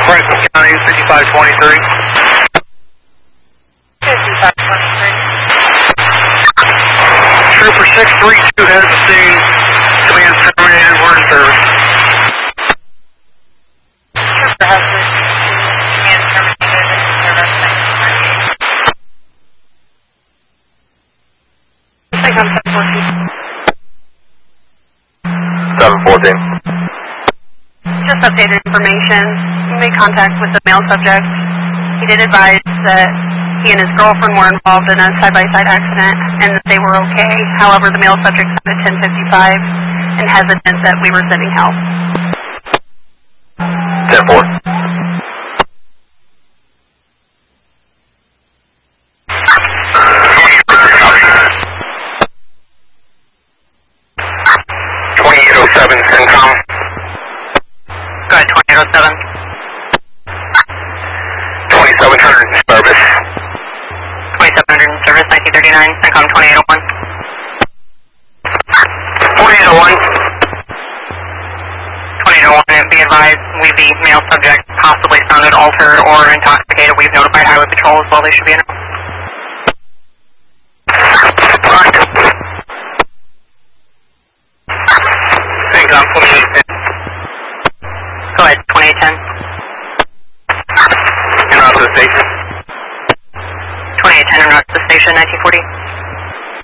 Franklin County, 5523. 5523. Trooper 632 has the scene. Command terminated. We're in service. Trooper has the command terminated in service. I think I'm 714. 714. Just updated information. He made contact with the male subject. He did advise that he and his girlfriend were involved in a side-by-side accident and that they were okay. However, the male subject sounded 1055 and hesitant that we were sending help. 10-4. CENTCOM. Go ahead, 2807. 2700 in service. 2700 in service, 1939, CENTCOM 2801. 2801. 2801, and be advised, we be male subject, possibly sounded altered or intoxicated. We've notified Highway Patrol as well. They should be in. CENTCOM 2810. Go ahead, 2810. En route to the station. 2810 en route to the station, 1940.